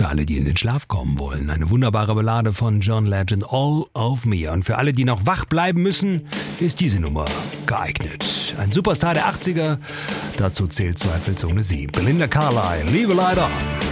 Für alle, die in den Schlaf kommen wollen, eine wunderbare Ballade von John Legend, All of Me. Und für alle, die noch wach bleiben müssen, ist diese Nummer geeignet. Ein Superstar der 80er, dazu zählt zweifelsohne sie. Belinda Carlisle, Leave a Light On.